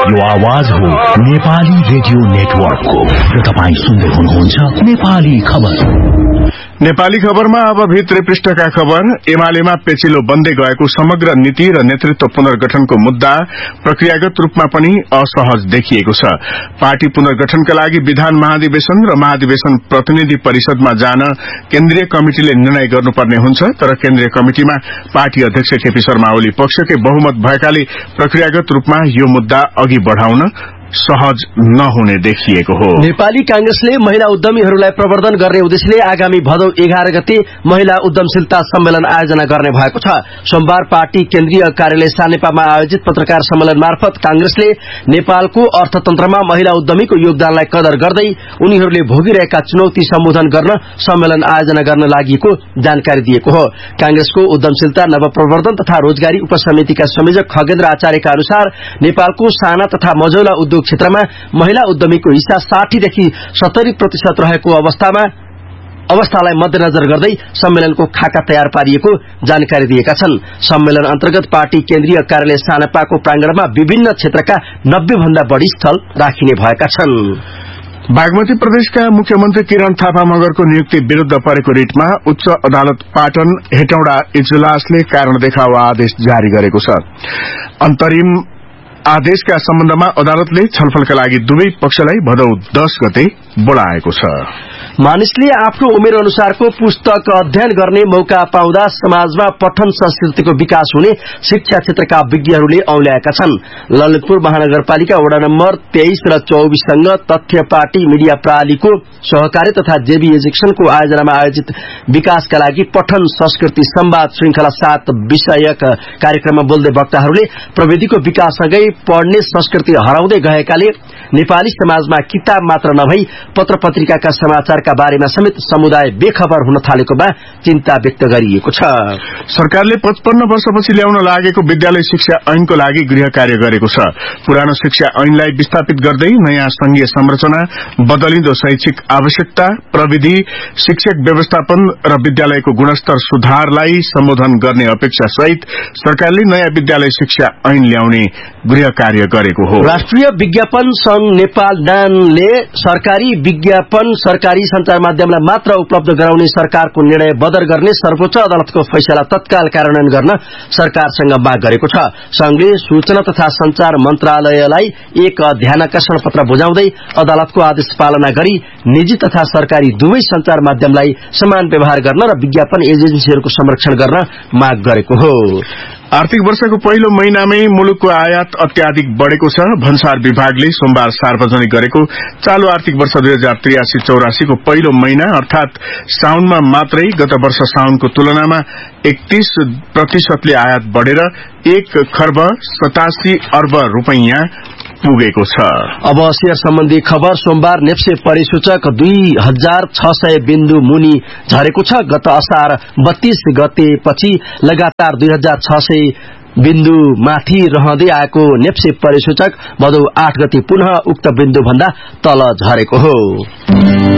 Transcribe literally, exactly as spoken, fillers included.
यो आवाज हो नेपाली रेडियो नेटवर्कको र तपाईँ सुन्दै हुनुहुन्छ नेपाली खबर। नेपाली खबरमा अब भित्री पृष्ठका खबर। एमालेमा पेचिलो बन्दै गएको समग्र नीति र नेतृत्व पुनर्गठनको मुद्दा प्रक्रियागत रूपमा पनि असहज देखिएको छ। पार्टी पुनर्गठनका लागि विधान महाधिवेशन र महाधिवेशन प्रतिनिधि परिषदमा जान केन्द्रीय कमिटिले निर्णय गर्नुपर्ने हुन्छ, तर केन्द्रीय कमिटिमा पार्टी अध्यक्ष केपी शर्मा ओली पक्षकै बहुमत भएकाले प्रक्रियागत रूपमा यो मुद्दा अघि बढ़ाउन सहज नहुने देखिएको हो। नेपाली कांग्रेसले महिला उद्यमीहरूलाई प्रवर्धन गर्ने उद्देश्यले आगामी भदौ एघार गते महिला उद्यमशीलता सम्मेलन आयोजना गर्ने भएको छ। सोमबार पार्टी केन्द्रीय कार्यालय सानेपामा आयोजित पत्रकार सम्मेलन मार्फत कांग्रेसले नेपालको अर्थतन्त्रमा महिला उद्यमीको योगदानलाई कदर गर्दै उनीहरूले भोगिरहेका चुनौती सम्बोधन गर्न सम्मेलन आयोजना गर्न लागेको जानकारी दिएको हो। कांग्रेसको उद्यमशीलता नवप्रवर्धन तथा रोजगारी उपसमितिका संयोजक खगेन्द्र आचार्यका अनुसार नेपालको साना तथा मझौला उद्योग क्षेत्रमा महिला उद्यमीको हिस्सा साठी देखि सत्तरी प्रतिशत रहेको अवस्थामा अवस्थालाई मध्यनजर गर्दै सम्मेलनको खाका तयार पारिएको जानकारी दिएका छन्। सम्मेलन अन्तर्गत पार्टी केन्द्रीय कार्यालय सानेपाको प्रांगणमा विभिन्न क्षेत्रका नब्बे भन्दा बढ़ी स्थल राखिने भएका छन्। बागमती प्रदेशका मुख्यमन्त्री किरण थापा मगरको नियुक्ति विरूद्ध परेको रिटमा उच्च अदालत पाटन हेटौडा इजलासले कारण देखावा आदेश जारी गरेको छ। अन्तरिम आदेशका सम्बन्धमा अदालतले छलफलका लागि दुवै पक्षलाई भदौ दस गते बोलाएको छ। मानिसले आफ्नो उमेर अनुसारको पुस्तक अध्ययन गर्ने मौका पाउँदा समाजमा पठन संस्कृतिको विकास हुने शिक्षा क्षेत्रका विज्ञहरूले औल्याएका छन्। ललितपुर महानगरपालिका वडा नम्बर तेइस र चौबीससँग तथ्य पार्टी मिडिया प्रणालीको सहकारी तथा जेबी एजुकेशनको आयोजनामा आयोजित विकासका लागि पठन संस्कृति संवाद श्रृंखला सात विषयक कार्यक्रममा बोल्दै वक्ताहरूले प्रविधिको विकाससँगै पढ्ने संस्कृति हराउँदै गएकाले नेपाली समाजमा किताब मात्र नभई पत्र पत्रिकाका समाचारका बारेमा समेत समुदाय बेखबर हुन थालेकोमा चिन्ता व्यक्त गरिएको छ। सरकारले पचपन्न वर्षपछि ल्याउन लागेको विद्यालय शिक्षा ऐनको लागि गृह कार्य गरेको छ। पुरानो शिक्षा ऐनलाई विस्थापित गर्दै नयाँ संघीय संरचना, बदलिँदो शैक्षिक आवश्यकता, प्रविधि, शिक्षक व्यवस्थापन र विद्यालयको गुणस्तर सुधारलाई सम्बोधन गर्ने अपेक्षा सहित सरकारले नयाँ विद्यालय शिक्षा ऐन ल्याउने गृह कार्य गरेको हो। राष्ट्रिय विज्ञापन संघ नेपाल नानले सरकारी विज्ञापन सरकारी संचार माध्यमलाई मात्र उपलब्ध गराउने सरकारको निर्णय बदर गर्ने सर्वोच्च अदालतको फैसला तत्काल कार्यान्वयन गर्न सरकारसँग माग गरेको छ। संघले सूचना तथा संचार मन्त्रालयलाई एक ध्यानाकर्षण पत्र बुझाउँदै अदालतको आदेश पालना गरी निजी तथा सरकारी दुवै संचार माध्यमलाई समान व्यवहार गर्न र विज्ञापन एजेन्सीहरूको संरक्षण गर्न माग गरेको हो। आर्थिक वर्षको पहिलो महिनामै मुलुकको आयात अत्याधिक बढ़ेको छ। भन्सार विभागले सोमबार सार्वजनिक गरेको चालू आर्थिक वर्ष दुई हजार त्रियासी चौरासी को पहिलो महिना अर्थात साउनमा मात्रै गत वर्ष साउनको तुलनामा एकतीस प्रतिशतले आयात बढ़ेर एक खर्ब सतासी अर्ब रूपैयाँ पुगेको छ। अब शेयर सम्बन्धी खबर। सोमबार नेप्से परिसूचक दुई हजार छ सय बिन्दु मुनि झरेको छ। गत असार बत्तीस गते पछि लगातार दुई हजार छ सय बिन्दु माथि रहँदै आएको नेप्से परिसूचक भदौ आठ गते पुनः उक्त बिन्दु भन्दा तल झरेको हो।